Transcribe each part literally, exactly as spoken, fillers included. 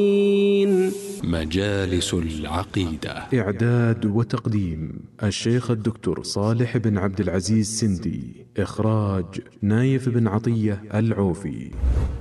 مجالس العقيدة. إعداد وتقديم الشيخ الدكتور صالح بن عبد العزيز سندي. إخراج نايف بن عطية العوفي.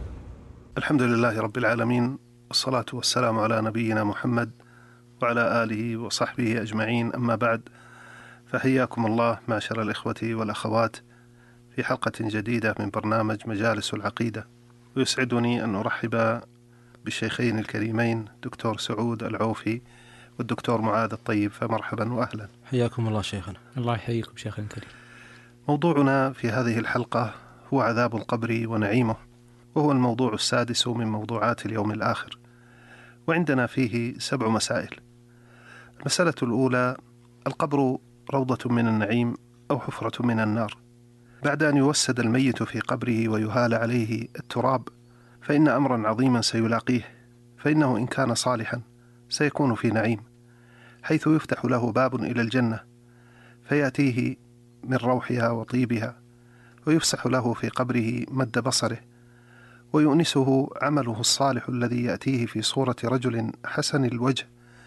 الحمد لله رب العالمين، والصلاة والسلام على نبينا محمد وعلى آله وصحبه أجمعين، أما بعد، فحياكم الله معشر الإخوة والأخوات في حلقة جديدة من برنامج مجالس العقيدة. ويسعدني أن أرحب بالشيخين الكريمين دكتور سعود العوفي والدكتور معاذ الطيب، فمرحبا وأهلا. حياكم الله شيخنا. الله يحييكم شيخنا الكريم. موضوعنا في هذه الحلقة هو عذاب القبر ونعيمه، وهو الموضوع السادس من موضوعات اليوم الآخر، وعندنا فيه سبع مسائل. المسألة الأولى: القبر روضة من النعيم أو حفرة من النار. بعد أن يوسد الميت في قبره ويهال عليه التراب، فإن أمرا عظيما سيلاقيه، فإنه إن كان صالحا سيكون في نعيم، حيث يفتح له باب إلى الجنة فيأتيه من روحها وطيبها، ويفسح له في قبره مد بصره، ويؤنسه عمله الصالح الذي يأتيه في صورة رجل حسن الوجه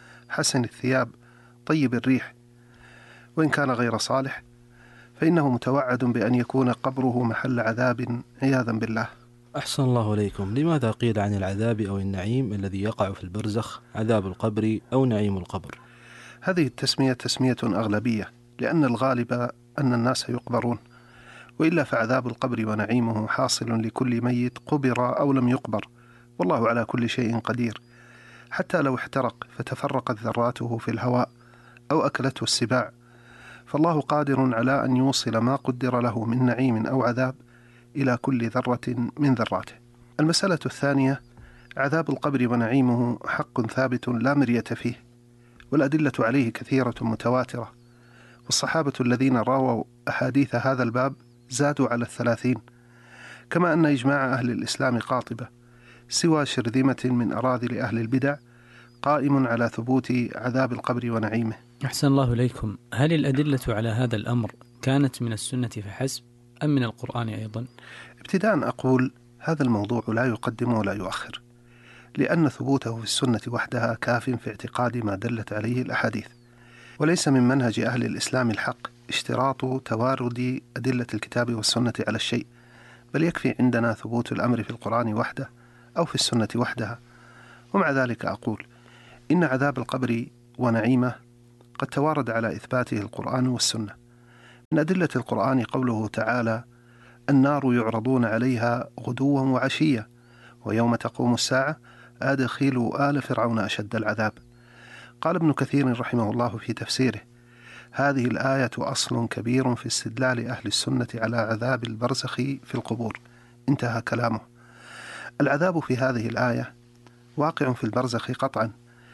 حسن الثياب طيب الريح. وإن كان غير صالح فإنه متوعد بأن يكون قبره محل عذاب عياذا بالله. أحسن الله إليكم. لماذا قيل عن العذاب أو النعيم الذي يقع في البرزخ عذاب القبر أو نعيم القبر؟ هذه التسمية تسمية أغلبية، لأن الغالب أن الناس يقبرون، وإلا فعذاب القبر ونعيمه حاصل لكل ميت قبر أو لم يقبر، والله على كل شيء قدير. حتى لو احترق فتفرقت ذراته في الهواء أو أكلته السباع، فالله قادر على أن يوصل ما قدر له من نعيم أو عذاب إلى كل ذرة من ذراته. المسألة الثانية: عذاب القبر ونعيمه حق ثابت لا مرية فيه، والأدلة عليه كثيرة متواترة، والصحابة الذين راوا أحاديث هذا الباب زادوا على الثلاثين، كما أن إجماع أهل الإسلام قاطبة سوى شرذمة من أراذل أهل البدع قائم على ثبوت عذاب القبر ونعيمه. أحسن الله إليكم. هل الأدلة على هذا الأمر كانت من السنة فحسب أم من القرآن أيضا؟ ابتداء أقول هذا الموضوع لا يقدم ولا يؤخر، لأن ثبوته في السنة وحدها كاف في اعتقاد ما دلت عليه الأحاديث، وليس من منهج أهل الإسلام الحق اشتراط توارد أدلة الكتاب والسنة على الشيء، بل يكفي عندنا ثبوت الأمر في القرآن وحده أو في السنة وحدها. ومع ذلك أقول إن عذاب القبر ونعيمه قد توارد على إثباته القرآن والسنة. من أدلة القرآن قوله تعالى: النار يعرضون عليها غدوا وعشيا ويوم تقوم الساعة أدخلوا آل فرعون أشد العذاب. قال ابن كثير رحمه الله في تفسيره: هذه الآية أصل كبير في استدلال أهل السنة على عذاب البرزخ في القبور. انتهى كلامه. العذاب في هذه الآية واقع في البرزخ قطعا،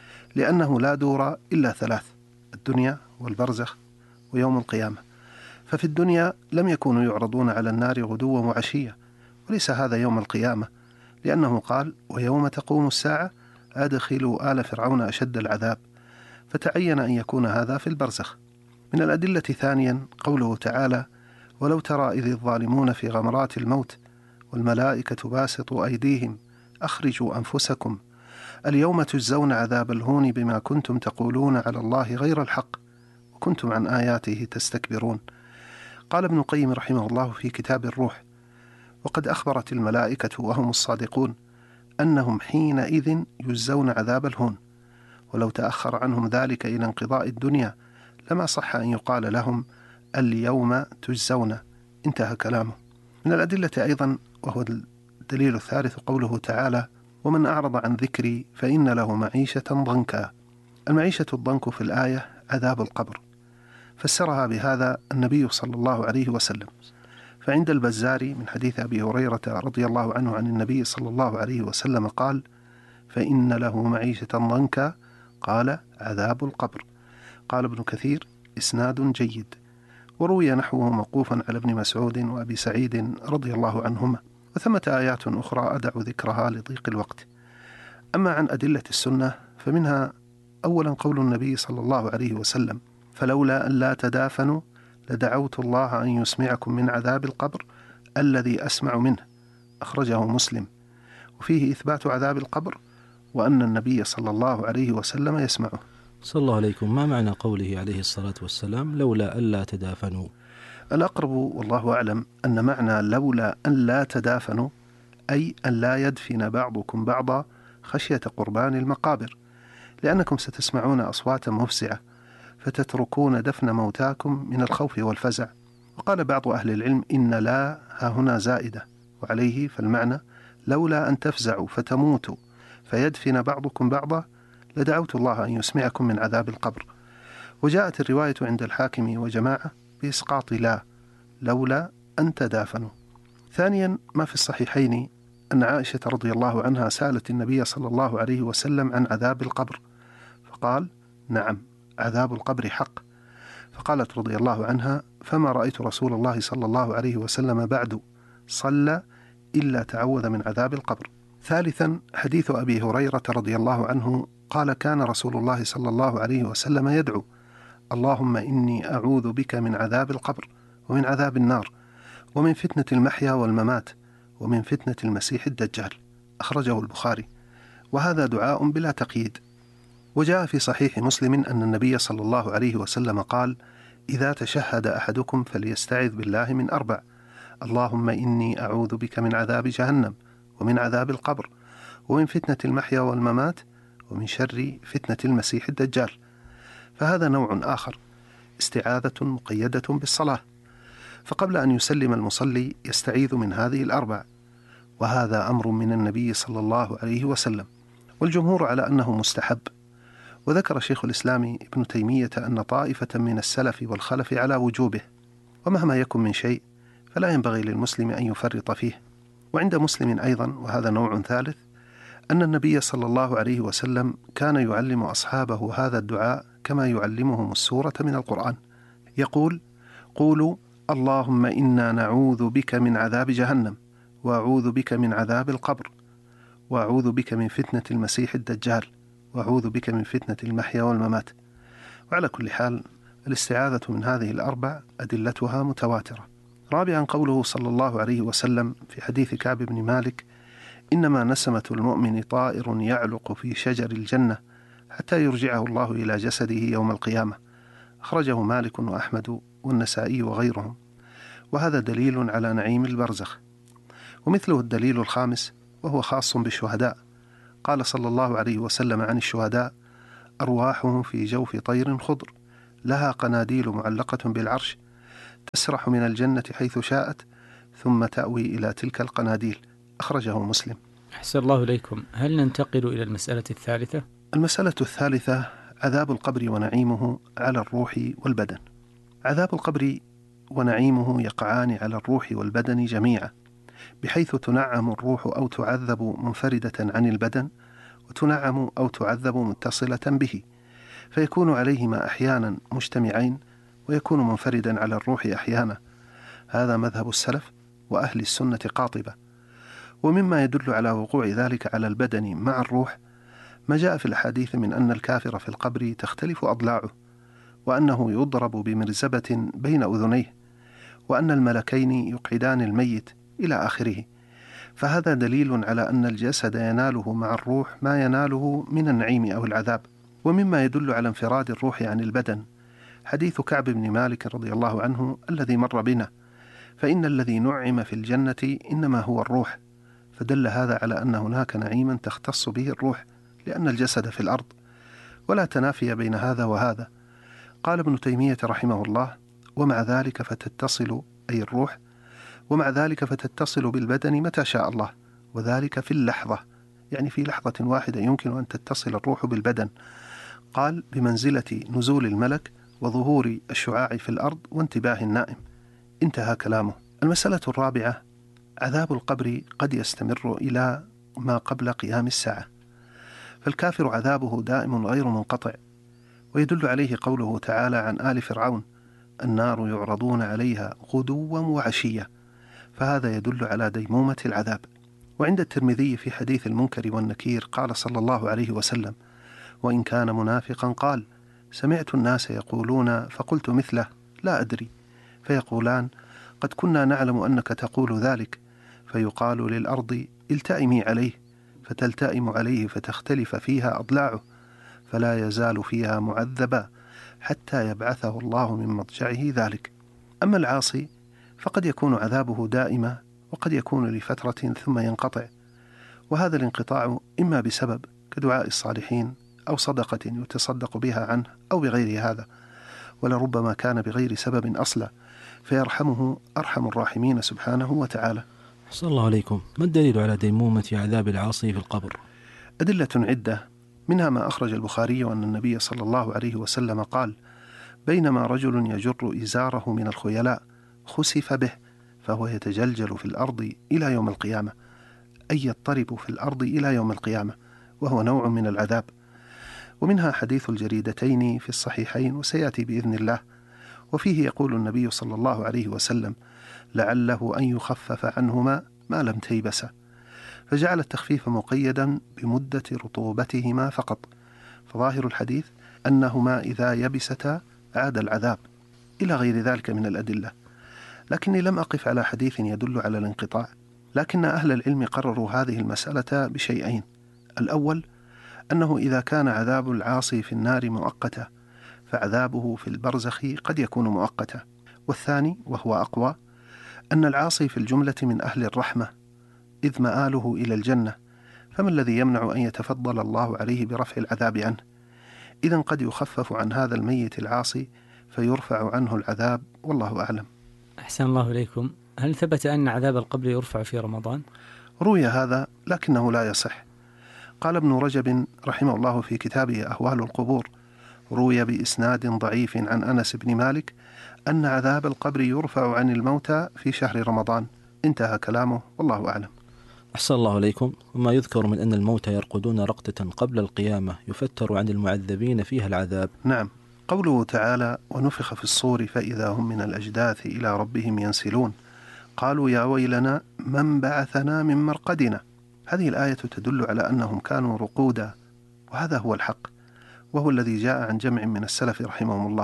لأنه لا دور إلا ثلاث: الدنيا والبرزخ ويوم القيامة. ففي الدنيا لم يكونوا يعرضون على النار غدوا وعشيا، وليس هذا يوم القيامة، لأنه قال: ويوم تقوم الساعة أدخلوا آل فرعون أشد العذاب، فتعين أن يكون هذا في البرزخ. من الأدلة ثانيا قوله تعالى: ولو ترى إذ الظالمون في غمرات الموت والملائكة باسطوا أيديهم أخرجوا أنفسكم اليوم تجزون عذاب الهون بما كنتم تقولون على الله غير الحق وكنتم عن آياته تستكبرون. قال ابن القيم رحمه الله في كتاب الروح: وقد أخبرت الملائكة وهم الصادقون أنهم حينئذ يجزون عذاب الهون، ولو تأخر عنهم ذلك إلى انقضاء الدنيا لما صح أن يقال لهم اليوم تجزون. انتهى كلامه. من الأدلة أيضا، وهو الدليل الثالث، قوله تعالى: ومن أعرض عن ذكري فإن له معيشة ضنكا. المعيشة الضنك في الآية عذاب القبر، فسرها بهذا النبي صلى الله عليه وسلم. فعند البزاري من حديث أبي هريرة رضي الله عنه عن النبي صلى الله عليه وسلم قال: فإن له معيشة ضنكا، قال: عذاب القبر. قال ابن كثير: إسناد جيد. وروي نحوه موقوفا على ابن مسعود وأبي سعيد رضي الله عنهما، وثمة آيات أخرى أدع ذكرها لضيق الوقت. أما عن أدلة السنة فمنها أولا قول النبي صلى الله عليه وسلم: فلولا أن لا تدافنوا لدعوت الله أن يسمعكم من عذاب القبر الذي أسمع منه، أخرجه مسلم. وفيه إثبات عذاب القبر وأن النبي صلى الله عليه وسلم يسمعه. صلى الله عليكم. ما معنى قوله عليه الصلاة والسلام لولا ألا تدافنوا؟ الأقرب والله أعلم أن معنى لولا أن لا تدافنوا أي أن لا يدفن بعضكم بعضا خشية قربان المقابر، لأنكم ستسمعون أصواتا مفزعة فتتركون دفن موتاكم من الخوف والفزع. وقال بعض أهل العلم إن لا ها هنا زائدة، وعليه فالمعنى لولا أن تفزعوا فتموتوا فيدفن بعضكم بعضا لدعوت الله أن يسمعكم من عذاب القبر. وجاءت الرواية عند الحاكم وجماعة بإسقاط لا لولا أن تدافنوا. ثانيا، ما في الصحيحين أن عائشة رضي الله عنها سألت النبي صلى الله عليه وسلم عن عذاب القبر، فقال نعم عذاب القبر حق. فقالت رضي الله عنها فما رأيت رسول الله صلى الله عليه وسلم بعد صلى إلا تعوذ من عذاب القبر. ثالثا، حديث أبي هريرة رضي الله عنه قال كان رسول الله صلى الله عليه وسلم يدعو اللهم إني أعوذ بك من عذاب القبر ومن عذاب النار ومن فتنة المحيا والممات ومن فتنة المسيح الدجال، أخرجه البخاري، وهذا دعاء بلا تقييد. وجاء في صحيح مسلم أن النبي صلى الله عليه وسلم قال إذا تشهد أحدكم فليستعذ بالله من أربع: اللهم إني أعوذ بك من عذاب جهنم ومن عذاب القبر ومن فتنة المحيا والممات ومن شر فتنة المسيح الدجال. فهذا نوع آخر، استعاذة مقيدة بالصلاة، فقبل أن يسلم المصلي يستعيذ من هذه الأربع، وهذا أمر من النبي صلى الله عليه وسلم، والجمهور على أنه مستحب. وذكر شيخ الإسلام ابن تيمية أن طائفة من السلف والخلف على وجوبه، ومهما يكن من شيء فلا ينبغي للمسلم أن يفرط فيه. وعند مسلم أيضا، وهذا نوع ثالث، أن النبي صلى الله عليه وسلم كان يعلم أصحابه هذا الدعاء كما يعلمهم السورة من القرآن، يقول قولوا اللهم إنا نعوذ بك من عذاب جهنم وأعوذ بك من عذاب القبر وأعوذ بك من فتنة المسيح الدجال وأعوذ بك من فتنة المحيا والممات. وعلى كل حال الاستعاذة من هذه الأربع أدلتها متواترة. رابعا، قوله صلى الله عليه وسلم في حديث كعب بن مالك إنما نسمة المؤمن طائر يعلق في شجر الجنة حتى يرجعه الله إلى جسده يوم القيامة، أخرجه مالك وأحمد والنسائي وغيرهم، وهذا دليل على نعيم البرزخ. ومثله الدليل الخامس وهو خاص بالشهداء، قال صلى الله عليه وسلم عن الشهداء أرواحهم في جوف طير خضر لها قناديل معلقة بالعرش تسرح من الجنة حيث شاءت ثم تأوي إلى تلك القناديل، أخرجه مسلم. أحسن الله إليكم. هل ننتقل إلى المسألة الثالثة؟ المسألة الثالثة عذاب القبر ونعيمه على الروح والبدن. عذاب القبر ونعيمه يقعان على الروح والبدن جميعا، بحيث تنعم الروح أو تعذب منفردة عن البدن، وتنعم أو تعذب متصلة به، فيكون عليهما أحيانا مجتمعين ويكون منفردا على الروح أحيانا. هذا مذهب السلف وأهل السنة قاطبة. ومما يدل على وقوع ذلك على البدن مع الروح ما جاء في الحديث من أن الكافر في القبر تختلف أضلاعه، وأنه يضرب بمرزبة بين أذنيه، وأن الملكين يقعدان الميت إلى آخره. فهذا دليل على أن الجسد يناله مع الروح ما يناله من النعيم أو العذاب. ومما يدل على انفراد الروح عن البدن حديث كعب بن مالك رضي الله عنه الذي مر بنا، فإن الذي نعم في الجنة إنما هو الروح، فدل هذا على أن هناك نعيما تختص به الروح، لأن الجسد في الأرض، ولا تنافي بين هذا وهذا. قال ابن تيمية رحمه الله ومع ذلك فتتصل أي الروح، ومع ذلك فتتصل بالبدن متى شاء الله، وذلك في اللحظة، يعني في لحظة واحدة يمكن أن تتصل الروح بالبدن. قال بمنزلة نزول الملك وظهور الشعاع في الأرض وانتباه النائم. انتهى كلامه. المسألة الرابعة عذاب القبر قد يستمر إلى ما قبل قيام الساعة، فالكافر عذابه دائم غير منقطع، ويدل عليه قوله تعالى عن آل فرعون النار يعرضون عليها غدوا وعشية، فهذا يدل على ديمومة العذاب. وعند الترمذي في حديث المنكر والنكير قال صلى الله عليه وسلم وإن كان منافقا قال سمعت الناس يقولون فقلت مثله لا أدري، فيقولان قد كنا نعلم أنك تقول ذلك، فيقال للأرض التئمي عليه فتلتئم عليه فتختلف فيها أضلاعه، فلا يزال فيها معذبا حتى يبعثه الله من مضجعه ذلك. أما العاصي فقد يكون عذابه دائما، وقد يكون لفترة ثم ينقطع، وهذا الانقطاع إما بسبب كدعاء الصالحين أو صدقة يتصدق بها عنه أو بغير هذا، ولربما كان بغير سبب أصلا، فيرحمه أرحم الراحمين سبحانه وتعالى. أحسن الله عليكم. ما الدليل على ديمومة عذاب العاصي في القبر؟ أدلة عدة، منها ما أخرج البخاري أن النبي صلى الله عليه وسلم قال: بينما رجل يجر إزاره من الخيلاء خسف به فهو يتجلجل في الأرض إلى يوم القيامة، أي يضطرب في الأرض إلى يوم القيامة، وهو نوع من العذاب. ومنها حديث الجريدتين في الصحيحين وسيأتي بإذن الله، وفيه يقول النبي صلى الله عليه وسلم: لعله أن يخفف عنهما ما لم تيبسا، فجعل التخفيف مقيدا بمدة رطوبتهما فقط، فظاهر الحديث أنهما إذا يبستا عاد العذاب، إلى غير ذلك من الأدلة. لكني لم أقف على حديث يدل على الانقطاع، لكن أهل العلم قرروا هذه المسألة بشيئين: الأول أنه إذا كان عذاب العاصي في النار مؤقتا فعذابه في البرزخ قد يكون مؤقتا، والثاني وهو أقوى أن العاصي في الجملة من أهل الرحمة إذ مآله إلى الجنة، فما الذي يمنع أن يتفضل الله عليه برفع العذاب عنه؟ إذن قد يخفف عن هذا الميت العاصي فيرفع عنه العذاب، والله أعلم. أحسن الله إليكم. هل ثبت أن عذاب القبر يرفع في رمضان؟ روي هذا لكنه لا يصح. قال ابن رجب رحمه الله في كتابه أهوال القبور: روي بإسناد ضعيف عن أنس بن مالك أن عذاب القبر يرفع عن الموتى في شهر رمضان. انتهى كلامه، والله أعلم. أحسن الله عليكم. وما يذكر من أن الموتى يرقدون رقدة قبل القيامة يفتر عن المعذبين فيها العذاب. نعم، قوله تعالى: ونفخ في الصور فإذا هم من الأجداث إلى ربهم ينسلون قالوا يا ويلنا من بعثنا من مرقدنا. هذه الآية تدل على أنهم كانوا رقودا، وهذا هو الحق، وهو الذي جاء عن جمع من السلف رحمهم الله،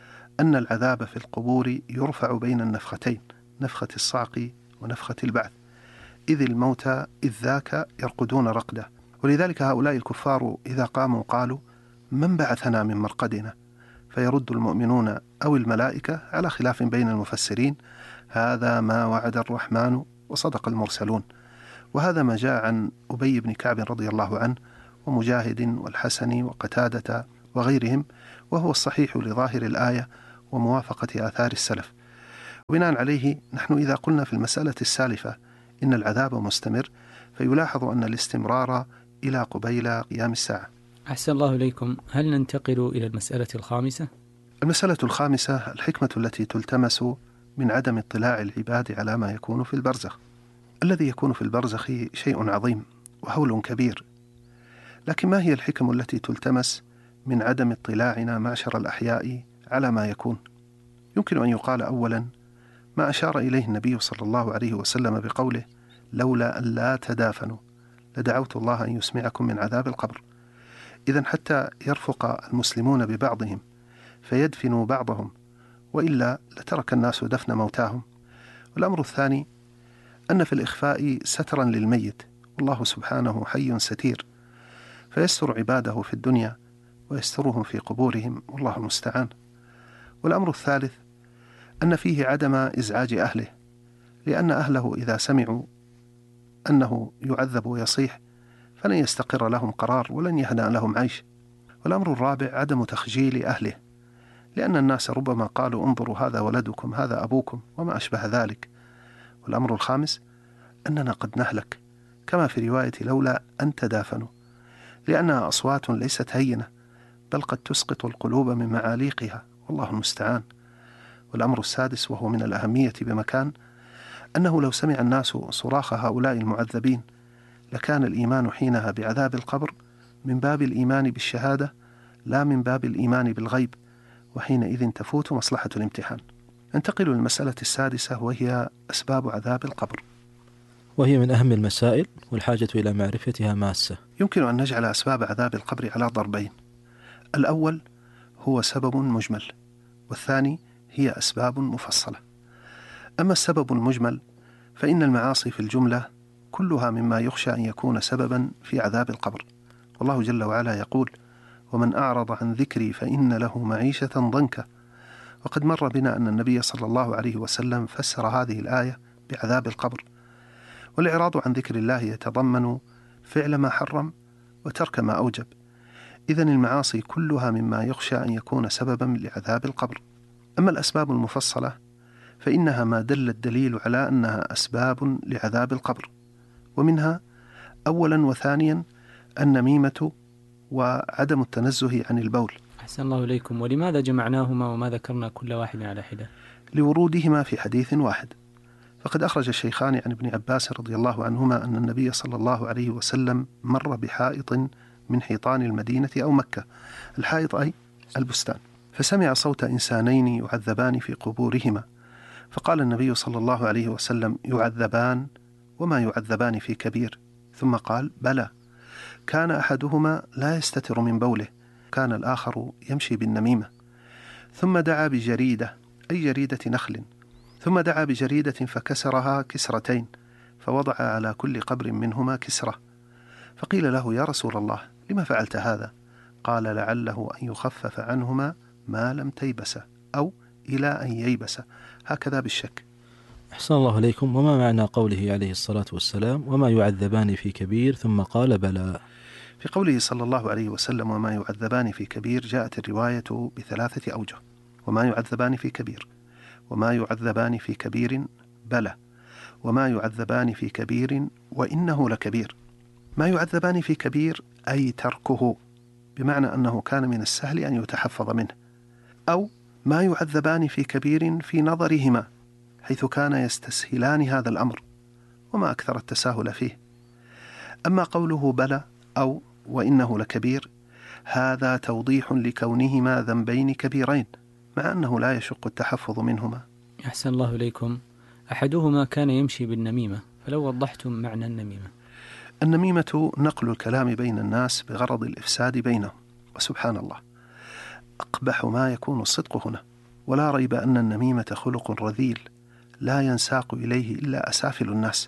أن العذاب في القبور يرفع بين النفختين، نفخة الصعق ونفخة البعث، إذ الموتى إذ ذاك يرقدون رقدا. ولذلك هؤلاء الكفار إذا قاموا قالوا: من بعثنا من مرقدنا؟ فيرد المؤمنون أو الملائكة على خلاف بين المفسرين: هذا ما وعد الرحمن وصدق المرسلون. وهذا ما جاء عن أبي بن كعب رضي الله عنه ومجاهد والحسن وقتادة وغيرهم، وهو الصحيح لظاهر الآية وموافقة آثار السلف. وبناء عليه نحن إذا قلنا في المسألة السالفة إن العذاب مستمر، فيلاحظ أن الاستمرار إلى قبيل قيام الساعة. أحسن الله إليكم. هل ننتقل إلى المسألة الخامسة؟ المسألة الخامسة الحكمة التي تلتمس من عدم اطلاع العباد على ما يكون في البرزخ. الذي يكون في البرزخ شيء عظيم وهول كبير، لكن ما هي الحكم التي تلتمس من عدم اطلاعنا معشر الأحياء على ما يكون؟ يمكن أن يقال أولا ما أشار إليه النبي صلى الله عليه وسلم بقوله: لولا أن لا تدافنوا لدعوت الله أن يسمعكم من عذاب القبر. إذن حتى يرفق المسلمون ببعضهم فيدفنوا بعضهم، وإلا لترك الناس دفن موتاهم. والأمر الثاني أن في الإخفاء سترا للميت، والله سبحانه حي ستير، فيستر عباده في الدنيا ويسترهم في قبورهم، والله المستعان. والأمر الثالث أن فيه عدم إزعاج أهله، لأن أهله إذا سمعوا أنه يعذب ويصيح فلن يستقر لهم قرار ولن يهدأ لهم عيش. والأمر الرابع عدم تخجيل أهله، لأن الناس ربما قالوا: انظروا هذا ولدكم، هذا أبوكم، وما أشبه ذلك. والأمر الخامس أننا قد نهلك، كما في رواية لولا أن تدافنوا، لأنها أصوات ليست هينة، بل قد تسقط القلوب من معاليقها، والله المستعان. والأمر السادس وهو من الأهمية بمكان أنه لو سمع الناس صراخ هؤلاء المعذبين لكان الإيمان حينها بعذاب القبر من باب الإيمان بالشهادة لا من باب الإيمان بالغيب، وحينئذ تفوت مصلحة الامتحان. ننتقل للمسألة السادسة وهي أسباب عذاب القبر، وهي من أهم المسائل والحاجة إلى معرفتها ماسة. يمكن أن نجعل أسباب عذاب القبر على ضربين: الأول هو سبب مجمل، والثاني هي أسباب مفصلة. أما السبب المجمل فإن المعاصي في الجملة كلها مما يخشى أن يكون سببا في عذاب القبر. والله جل وعلا يقول: ومن أعرض عن ذكري فإن له معيشة ضنكا. وقد مر بنا أن النبي صلى الله عليه وسلم فسر هذه الآية بعذاب القبر. والإعراض عن ذكر الله يتضمن فعل ما حرم وترك ما أوجب. إذن المعاصي كلها مما يخشى أن يكون سببا لعذاب القبر. أما الأسباب المفصلة فإنها ما دل الدليل على أنها أسباب لعذاب القبر، ومنها أولا وثانيا النميمة وعدم التنزه عن البول. أحسن الله إليكم. ولماذا جمعناهما وما ذكرنا كل واحد على حدة؟ لورودهما في حديث واحد. فقد أخرج الشيخان عن ابن عباس رضي الله عنهما أن النبي صلى الله عليه وسلم مر بحائط من حيطان المدينة أو مكة، الحائط أي البستان، فسمع صوت إنسانين يعذبان في قبورهما، فقال النبي صلى الله عليه وسلم: يعذبان وما يعذبان في كبير؟ ثم قال: بلى، كان أحدهما لا يستتر من بوله، كان الآخر يمشي بالنميمة. ثم دعا بجريدة، أي جريدة نخل، ثم دعا بجريدة فكسرها كسرتين، فوضع على كل قبر منهما كسرة. فقيل له: يا رسول الله، لما فعلت هذا؟ قال: لعله أن يخفف عنهما ما لم تيبس، أو إلى أن ييبس، هكذا بالشك. أحسن الله عليكم. وما معنى قوله عليه الصلاة والسلام: وما يعذبان في كبير، ثم قال: بلى؟ في قوله صلى الله عليه وسلم: وما يعذبان في كبير، جاءت الرواية بثلاثة أوجه: وما يعذبان في كبير، وما يعذبان في كبير، بلى، وما يعذبان في كبير وإنه لكبير. ما يعذبان في كبير أي تركه، بمعنى أنه كان من السهل أن يتحفظ منه، أو ما يعذبان في كبير في نظرهما، حيث كان يستسهلان هذا الأمر، وما أكثر التساهل فيه. أما قوله بلى أو وإنه لكبير، هذا توضيح لكونهما ذنبين كبيرين، مع أنه لا يشق التحفظ منهما. أحسن الله إليكم. أحدهما كان يمشي بالنميمة، فلو وضحتم معنى النميمة. النميمة نقل الكلام بين الناس بغرض الإفساد بينهم، وسبحان الله أقبح ما يكون الصدق هنا. ولا ريب أن النميمة خلق رذيل لا ينساق إليه إلا أسافل الناس،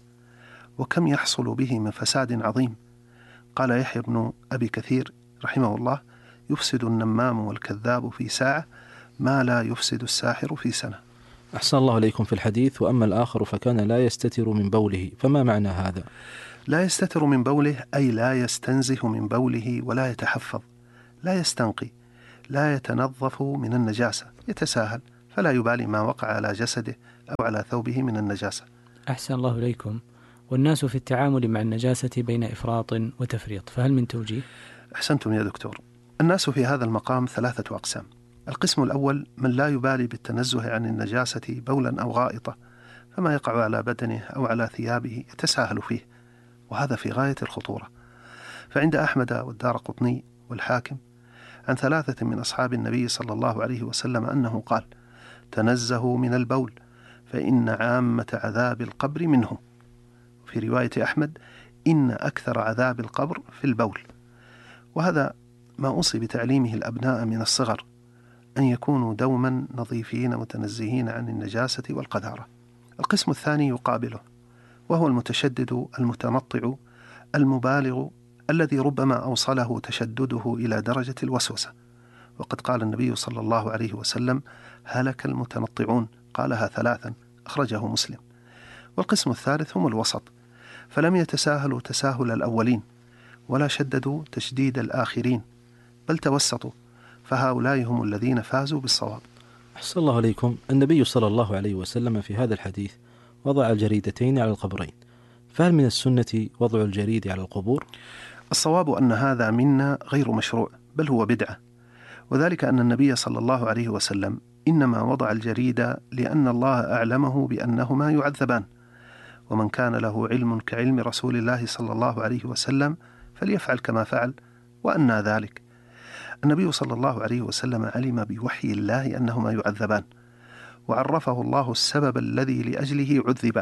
وكم يحصل به من فساد عظيم. قال يحيى بن أبي كثير رحمه الله: يفسد النمام والكذاب في ساعة ما لا يفسد الساحر في سنة. أحسن الله عليكم. في الحديث: وأما الآخر فكان لا يستتر من بوله، فما معنى هذا؟ لا يستتر من بوله أي لا يستنزه من بوله ولا يتحفظ، لا يستنقي، لا يتنظف من النجاسة، يتساهل، فلا يبالي ما وقع على جسده أو على ثوبه من النجاسة. أحسن الله إليكم. والناس في التعامل مع النجاسة بين إفراط وتفريط، فهل من توجيه؟ أحسنتم يا دكتور. الناس في هذا المقام ثلاثة أقسام. القسم الأول من لا يبالي بالتنزه عن النجاسة بولا أو غائطة، فما يقع على بدنه أو على ثيابه يتساهل فيه، وهذا في غاية الخطورة. فعند أحمد والدارقطني والحاكم عن ثلاثة من أصحاب النبي صلى الله عليه وسلم أنه قال: تنزهوا من البول فإن عامة عذاب القبر منه. في رواية أحمد: إن أكثر عذاب القبر في البول. وهذا ما أوصي بتعليمه الأبناء من الصغر، أن يكونوا دوما نظيفين متنزهين عن النجاسة والقذارة. القسم الثاني يقابله، وهو المتشدد المتنطع المبالغ الذي ربما أوصله تشدده إلى درجة الوسوسة. وقد قال النبي صلى الله عليه وسلم: هلك المتنطعون، قالها ثلاثا، أخرجه مسلم. والقسم الثالث هم الوسط، فلم يتساهلوا تساهل الأولين ولا شددوا تشديد الآخرين، بل توسطوا، فهؤلاء هم الذين فازوا بالصواب. أحسن الله عليكم. النبي صلى الله عليه وسلم في هذا الحديث وضع الجريدتين على القبرين، فهل من السنة وضع الجريد على القبور؟ الصواب أن هذا منا غير مشروع، بل هو بدعة، وذلك أن النبي صلى الله عليه وسلم إنما وضع الجريد لأن الله أعلمه بأنهما يعذبان، ومن كان له علم كعلم رسول الله صلى الله عليه وسلم فليفعل كما فعل، وأنى ذلك. النبي صلى الله عليه وسلم علم بوحي الله أنهما يعذبان، وعرفه الله السبب الذي لأجله عذبا،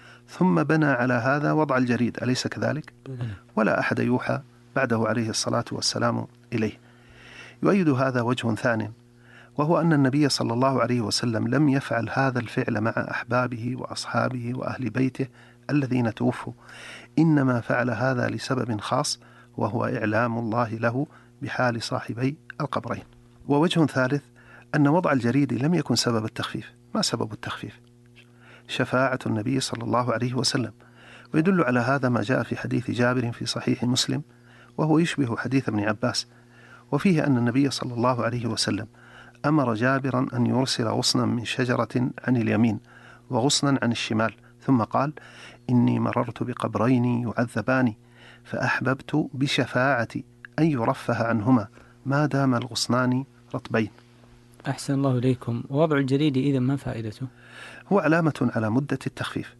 ثم بنى على هذا وضع الجريد، أليس كذلك؟ ولا أحد يوحى بعده عليه الصلاة والسلام إليه. يؤيد هذا وجه ثانٍ، وهو أن النبي صلى الله عليه وسلم لم يفعل هذا الفعل مع أحبابه وأصحابه وأهل بيته الذين توفوا إنما فعل هذا لسبب خاص، وهو إعلام الله له بحال صاحبي القبرين. ووجه ثالث أن وضع الجريد لم يكن سبب التخفيف. ما سبب التخفيف؟ شفاعة النبي صلى الله عليه وسلم. ويدل على هذا ما جاء في حديث جابر في صحيح مسلم، وهو يشبه حديث ابن عباس، وفيه أن النبي صلى الله عليه وسلم أمر جابرا أن يرسل غصنا من شجرة عن اليمين وغصنا عن الشمال، ثم قال: إني مررت بقبرين يعذبان فأحببت بشفاعتي أن يرفه عنهما ما دام الغصنان رطبين. أحسن الله إليكم. ووضع الجريد إذن ما فائدته؟ هو علامة على مدة التخفيف،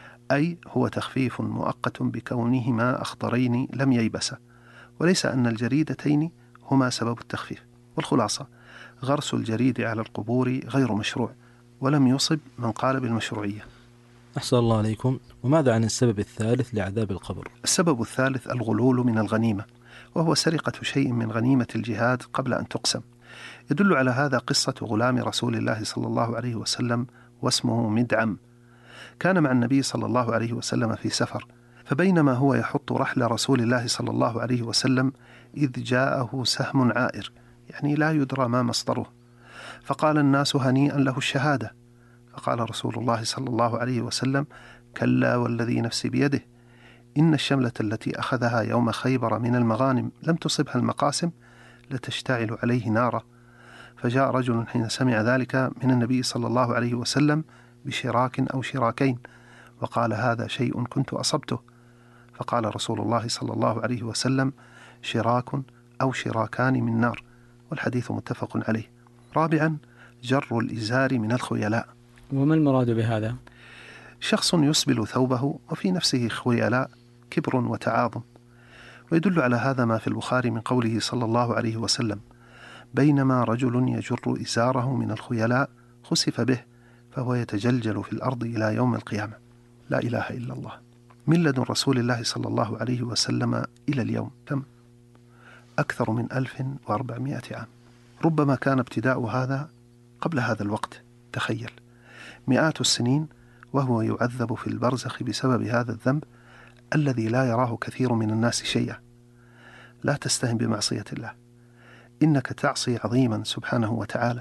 أي هو تخفيف مؤقت بكونهما أخضرين لم ييبسا، وليس أن الجريدتين هما سبب التخفيف. والخلاصة: غرس الجريد على القبور غير مشروع، ولم يصب من قال بالمشروعية. أحسن الله عليكم. وماذا عن السبب الثالث لعذاب القبر؟ السبب الثالث الغلول من الغنيمة، وهو سرقة شيء من غنيمة الجهاد قبل أن تقسم. يدل على هذا قصة غلام رسول الله صلى الله عليه وسلم واسمه مدعم. كان مع النبي صلى الله عليه وسلم في سفر، فبينما هو يحط رحل رسول الله صلى الله عليه وسلم إذ جاءه سهم عائر، يعني لا يدرى ما مصدره، فقال الناس: هنيئا له الشهادة. فقال رسول الله صلى الله عليه وسلم: كلا والذي نفسي بيده، إن الشملة التي أخذها يوم خيبر من المغانم لم تصبها المقاسم لتشتعل عليه نارا. فجاء رجل حين سمع ذلك من النبي صلى الله عليه وسلم بشراك أو شراكين، وقال: هذا شيء كنت أصبته. فقال رسول الله صلى الله عليه وسلم: شراك أو شراكان من نار. والحديث متفق عليه. رابعا: جر الإزار من الخيلاء. وما المراد بهذا؟ شخص يسبل ثوبه وفي نفسه خيلاء، كبر وتعاظم. ويدل على هذا ما في البخاري من قوله صلى الله عليه وسلم: بينما رجل يجر إزاره من الخيلاء خسف به فهو يتجلجل في الأرض إلى يوم القيامة. لا إله إلا الله. من لدن رسول الله صلى الله عليه وسلم إلى اليوم كم؟ أكثر من ألف وأربعمائة عام. ربما كان ابتداء هذا قبل هذا الوقت. تخيل، مئات السنين وهو يعذب في البرزخ بسبب هذا الذنب الذي لا يراه كثير من الناس شيئا. لا تستهن بمعصية الله، إنك تعصي عظيما سبحانه وتعالى،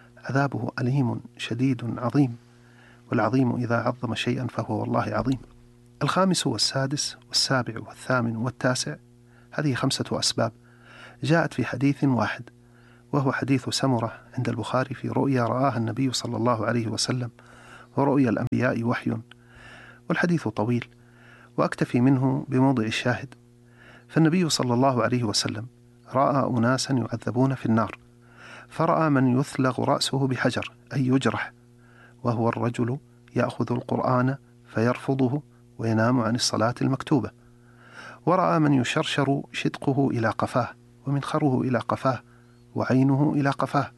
عذابه أليم شديد عظيم، والعظيم إذا عظم شيئا فهو والله عظيم. الخامس والسادس والسابع والثامن والتاسع، هذه خمسة أسباب جاءت في حديث واحد، وهو حديث سمرة عند البخاري في رؤيا رآها النبي صلى الله عليه وسلم، ورؤيا الأنبياء وحي. والحديث طويل وأكتفي منه بموضع الشاهد. فالنبي صلى الله عليه وسلم رأى أناسا يعذبون في النار، فرأى من يثلغ رأسه بحجر أي يجرح، وهو الرجل يأخذ القرآن فيرفضه وينام عن الصلاة المكتوبة. ورأى من يشرشر شدقه إلى قفاه ومنخره إلى قفاه وعينه إلى قفاه،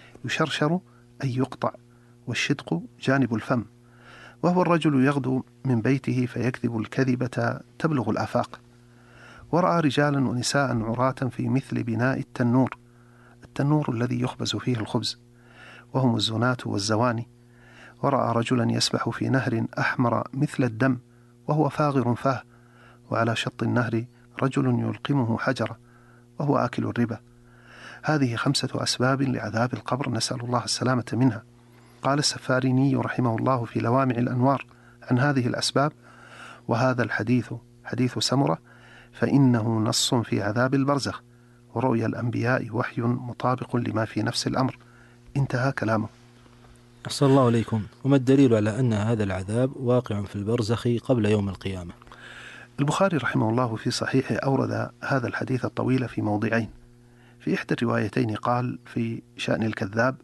يشرشر أي يقطع، والشدق جانب الفم، وهو الرجل يغدو من بيته فيكذب الكذبة تبلغ الآفاق. ورأى رجالا ونساء عراة في مثل بناء التنور، التنور الذي يخبز فيه الخبز، وهم الزناة والزواني. ورأى رجلا يسبح في نهر أحمر مثل الدم وهو فاغر فاه، وعلى شط النهر رجل يلقمه حجرة وهو آكل الربا. هذه خمسة أسباب لعذاب القبر، نسأل الله السلامة منها. قال السفاريني رحمه الله في لوامع الأنوار عن هذه الأسباب: وهذا الحديث حديث سمرة فإنه نص في عذاب البرزخ، ورؤيا الأنبياء وحي مطابق لما في نفس الأمر. انتهى كلامه. أحسن الله عليكم. وما الدليل على أن هذا العذاب واقع في البرزخ قبل يوم القيامة؟ البخاري رحمه الله في صحيحه أورد هذا الحديث الطويل في موضعين. في إحدى الروايتين قال في شأن الكذاب: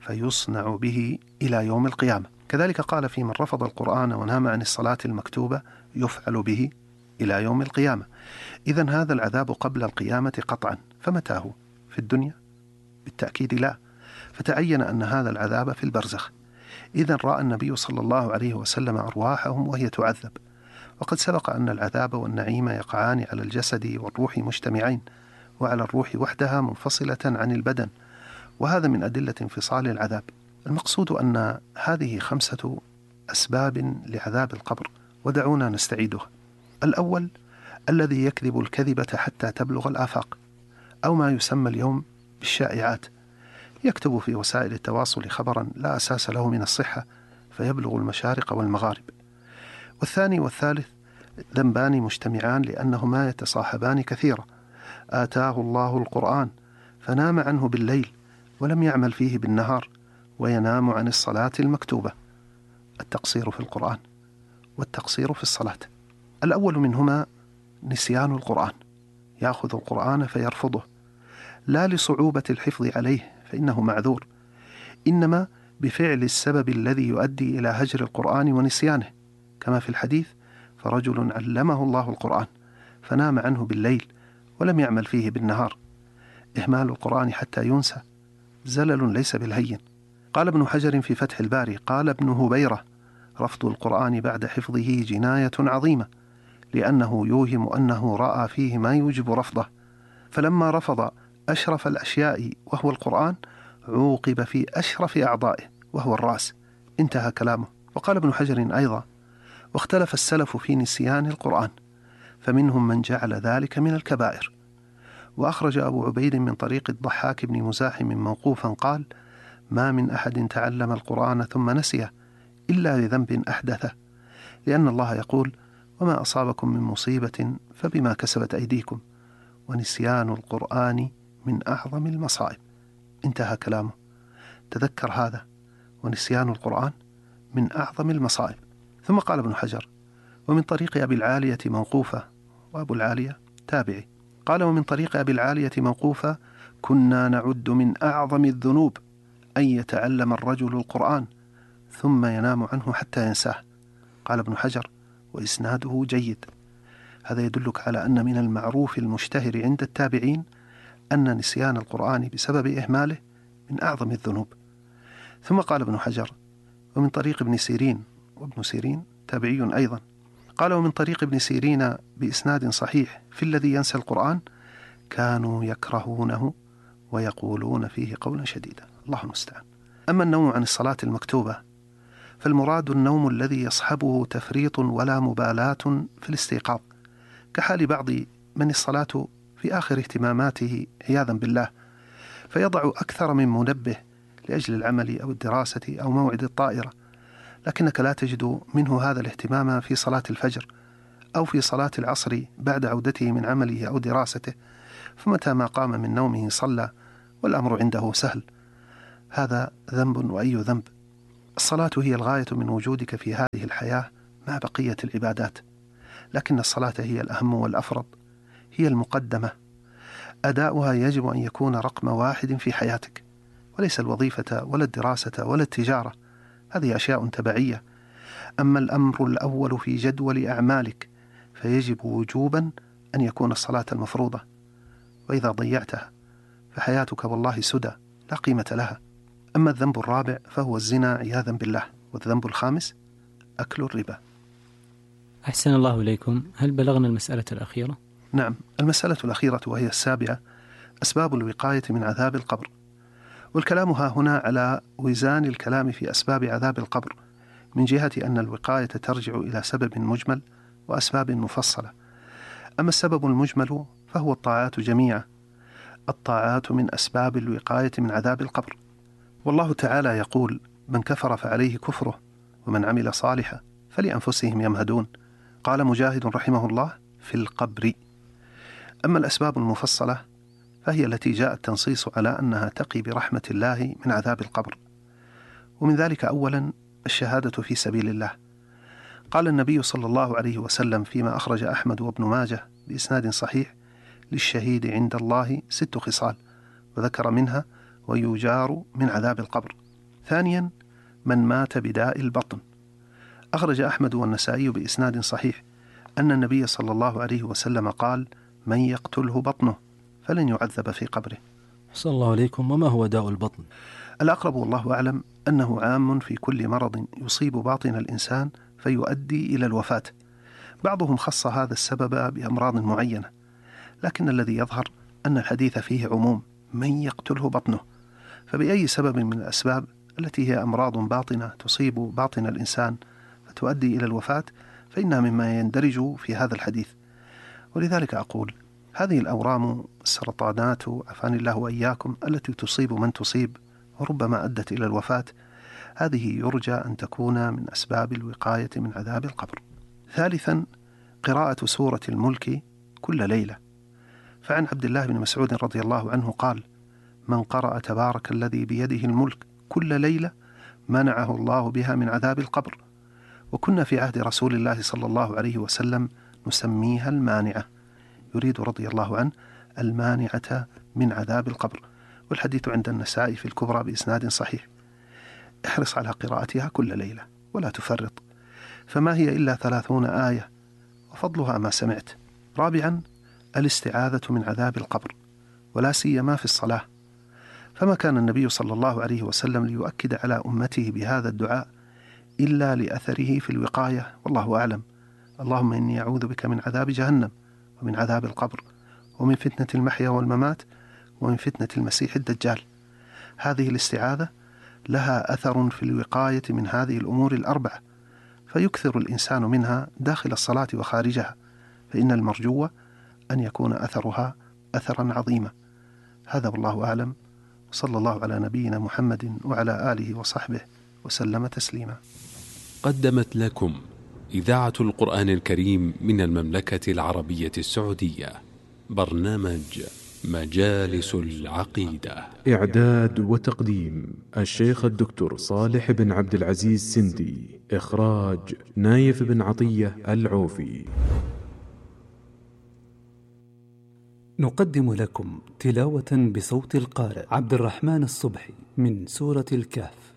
فيصنع به إلى يوم القيامة. كذلك قال في من رفض القرآن ونام عن الصلاة المكتوبة: يفعل به إلى يوم القيامة. إذن هذا العذاب قبل القيامة قطعا، فمتى هو؟ في الدنيا؟ بالتأكيد لا، فتعين أن هذا العذاب في البرزخ. إذن رأى النبي صلى الله عليه وسلم أرواحهم وهي تعذب، وقد سبق أن العذاب والنعيم يقعان على الجسد والروح مجتمعين، وعلى الروح وحدها منفصلة عن البدن، وهذا من أدلة انفصال العذاب. المقصود أن هذه خمسة أسباب لعذاب القبر، ودعونا نستعيدها. الأول الذي يكذب الكذبة حتى تبلغ الآفاق، أو ما يسمى اليوم بالشائعات، يكتب في وسائل التواصل خبرا لا أساس له من الصحة فيبلغ المشارق والمغارب. والثاني والثالث ذنبان مجتمعان لأنهما يتصاحبان كثيرا. آتاه الله القرآن فنام عنه بالليل ولم يعمل فيه بالنهار، وينام عن الصلاة المكتوبة. التقصير في القرآن والتقصير في الصلاة. الأول منهما نسيان القرآن، يأخذ القرآن فيرفضه، لا لصعوبة الحفظ عليه فإنه معذور، إنما بفعل السبب الذي يؤدي إلى هجر القرآن ونسيانه، كما في الحديث: فرجل علمه الله القرآن فنام عنه بالليل ولم يعمل فيه بالنهار. إهمال القرآن حتى ينسى زلل ليس بالهين. قال ابن حجر في فتح الباري: قال ابن هبيرة: رفض القرآن بعد حفظه جناية عظيمة، لأنه يوهم أنه رأى فيه ما يوجب رفضه، فلما رفض أشرف الأشياء وهو القرآن عوقب في أشرف أعضائه وهو الرأس. انتهى كلامه. وقال ابن حجر أيضا: واختلف السلف في نسيان القرآن، فمنهم من جعل ذلك من الكبائر. وأخرج أبو عبيد من طريق الضحاك بن مزاحم موقوفا قال: ما من أحد تعلم القرآن ثم نسيه إلا لذنب أحدثه، لأن الله يقول: وما أصابكم من مصيبة فبما كسبت أيديكم، ونسيان القرآن من أعظم المصائب. انتهى كلامه. تذكر هذا، ونسيان القرآن من أعظم المصائب. ثم قال ابن حجر: ومن طريق أبي العالية موقوفة، وأبو العالية تابعي، قال: ومن طريق أبي العالية موقوفة: كنا نعد من أعظم الذنوب أن يتعلم الرجل القرآن ثم ينام عنه حتى ينساه. قال ابن حجر: وإسناده جيد. هذا يدلك على أن من المعروف المشتهر عند التابعين أن نسيان القرآن بسبب إهماله من أعظم الذنوب. ثم قال ابن حجر: ومن طريق ابن سيرين، وابن سيرين تابعي أيضا، قال: ومن طريق ابن سيرين بإسناد صحيح في الذي ينسى القرآن: كانوا يكرهونه ويقولون فيه قولا شديدا. الله المستعان. أما النوم عن الصلاة المكتوبة فالمراد النوم الذي يصحبه تفريط ولا مبالاة في الاستيقاظ، كحال بعض من الصلاة في آخر اهتماماته عياذا بالله، فيضع أكثر من منبه لأجل العمل أو الدراسة أو موعد الطائرة، لكنك لا تجد منه هذا الاهتمام في صلاة الفجر أو في صلاة العصر بعد عودته من عمله أو دراسته، فمتى ما قام من نومه صلى والأمر عنده سهل. هذا ذنب وأي ذنب. الصلاة هي الغاية من وجودك في هذه الحياة مع بقية العبادات، لكن الصلاة هي الأهم والأفرض، هي المقدمة. أداؤها يجب أن يكون رقم واحد في حياتك، وليس الوظيفة ولا الدراسة ولا التجارة، هذه أشياء تبعية. أما الأمر الأول في جدول أعمالك فيجب وجوبا أن يكون الصلاة المفروضة، وإذا ضيعتها فحياتك والله سدى لا قيمة لها. أما الذنب الرابع فهو الزنا عياذا بالله، والذنب الخامس أكل الربا. أحسن الله إليكم. هل بلغنا المسألة الأخيرة؟ نعم، المسألة الأخيرة وهي السابعة: أسباب الوقاية من عذاب القبر. والكلام ها هنا على وزان الكلام في أسباب عذاب القبر، من جهة أن الوقاية ترجع إلى سبب مجمل وأسباب مفصلة. أما السبب المجمل فهو الطاعات جميعا. الطاعات من أسباب الوقاية من عذاب القبر، والله تعالى يقول: من كفر فعليه كفره ومن عمل صالحا فلأنفسهم يمهدون. قال مجاهد رحمه الله: في القبر. أما الأسباب المفصلة فهي التي جاء التنصيص على أنها تقي برحمة الله من عذاب القبر، ومن ذلك أولا الشهادة في سبيل الله. قال النبي صلى الله عليه وسلم فيما أخرج أحمد وابن ماجه بإسناد صحيح: للشهيد عند الله ست خصال، وذكر منها: ويجار من عذاب القبر. ثانيا من مات بداء البطن. أخرج أحمد والنسائي بإسناد صحيح أن النبي صلى الله عليه وسلم قال: من يقتله بطنه فلن يعذب في قبره. صلى الله عليكم. وما هو داء البطن؟ الأقرب والله أعلم أنه عام في كل مرض يصيب باطن الإنسان فيؤدي إلى الوفاة. بعضهم خص هذا السبب بأمراض معينة، لكن الذي يظهر أن الحديث فيه عموم: من يقتله بطنه. فبأي سبب من الأسباب التي هي أمراض باطنة تصيب باطن الإنسان فتؤدي إلى الوفاة فإنها مما يندرج في هذا الحديث. ولذلك أقول هذه الأورام السرطانات عافاني الله وإياكم التي تصيب من تصيب وربما أدت إلى الوفاة، هذه يرجى أن تكون من أسباب الوقاية من عذاب القبر. ثالثا، قراءة سورة الملك كل ليلة. فعن عبد الله بن مسعود رضي الله عنه قال: من قرأ تبارك الذي بيده الملك كل ليلة منعه الله بها من عذاب القبر. وكنا في عهد رسول الله صلى الله عليه وسلم نسميها المانعة، يريد رضي الله عنه المانعة من عذاب القبر. والحديث عند النسائي في الكبرى بإسناد صحيح. احرص على قراءتها كل ليلة ولا تفرط، فما هي إلا ثلاثون آية وفضلها ما سمعت. رابعا، الاستعاذة من عذاب القبر، ولا سيما في الصلاة، فما كان النبي صلى الله عليه وسلم ليؤكد على أمته بهذا الدعاء إلا لأثره في الوقاية، والله أعلم. اللهم إني أعوذ بك من عذاب جهنم ومن عذاب القبر ومن فتنة المحيا والممات ومن فتنة المسيح الدجال. هذه الاستعاذة لها أثر في الوقاية من هذه الأمور الأربعة، فيكثر الإنسان منها داخل الصلاة وخارجها، فإن المرجو أن يكون أثرها أثرا عظيما. هذا والله أعلم، وصلى الله على نبينا محمد وعلى آله وصحبه وسلم تسليما. قدمت لكم إذاعة القرآن الكريم من المملكة العربية السعودية برنامج مجالس العقيدة. إعداد وتقديم الشيخ الدكتور صالح بن عبد العزيز سندي. إخراج نايف بن عطية العوفي. نقدم لكم تلاوة بصوت القارئ عبد الرحمن الصبحي من سورة الكهف.